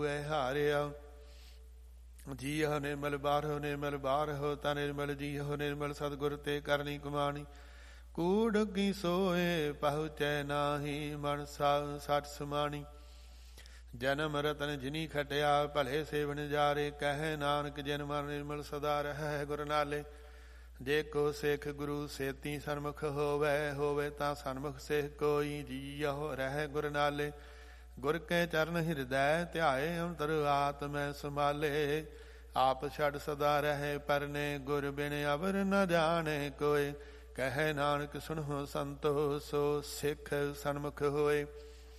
ਹਾਰਿਆ। ਜੀਅ ਨਿਰਮਲ ਬਾਰਹੁ ਨਿਰਮਲ ਬਾਰਹੁ ਤਾ ਨਿਰਮਲ ਜੀਅ ਨਿਰਮਲ ਸਤਿਗੁਰ ਤੇ ਕਰਨੀ ਕਮਾਣੀ। ਕੂੜ ਕੀ ਸੋਏ ਪਹੁੰਚੈ ਨਾਹੀ ਮਨ ਸੱਚ ਸਮਾਣੀ। ਜਨਮ ਰਤਨ ਜਿਨੀ ਖਟਿਆ ਭਲੇ ਸੇਵਨ ਜਾਰੇ ਕਹਿ ਨਾਨਕ ਜਿਨ ਮਨ ਨਿਰਮਲ ਸਦਾ ਰਹਿ ਗੁਰ ਨਾਲੇ। ਜੇ ਕੋ ਸਿੱਖ ਗੁਰੂ ਸੇਤੀ ਸਨਮੁਖ ਹੋਵੇ ਤਾਂ ਸਨਮੁਖ ਸਿੱਖ ਕੋਈ ਜੀਉ ਰਹਿ ਗੁਰ ਨਾਲੇ। ਗੁਰ ਕੇ ਚਰਨ ਹਿਰਦੈ ਧਿਆਏ ਅੰਤਰ ਆਤਮੈ ਸੰਭਾਲੇ। ਆਪ ਛੱਡ ਸਦਾ ਰਹੇ ਪਰਨੇ ਗੁਰ ਬਿਨ ਅਵਰ ਨ ਜਾਣੇ ਕੋਇ। ਕਹਿ ਨਾਨਕ ਸੁਣੋ ਸੰਤੋ ਸੋ ਸਿੱਖ ਸਨਮੁਖ ਹੋਏ।